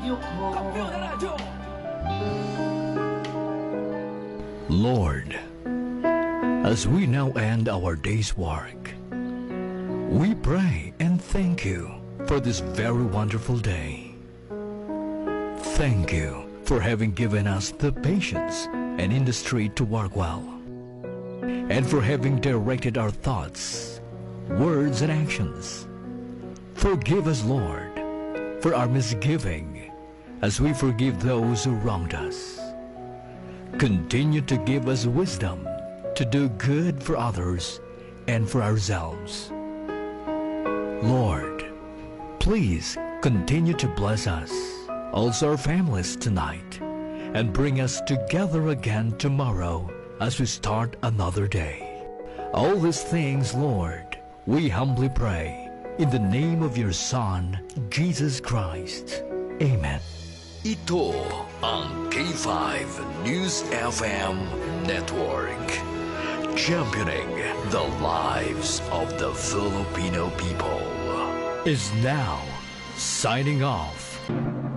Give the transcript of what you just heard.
radyo ko. Lord, as we now end our day's work, we pray and thank you for this very wonderful day. Thank you for having given us the patience and industry to work well, and for having directed our thoughts, words, and actions. Forgive us, Lord, for our misgiving, as we forgive those who wronged us. Continue to give us wisdom to do good for others and for ourselves. Lord, please continue to bless us, also our families tonight, and bring us together again tomorrow as we start another day. All these things, Lord, we humbly pray in the name of your Son, Jesus Christ. Amen. Ito ang K5 News FM Network, championing the lives of the Filipino people, is now signing off.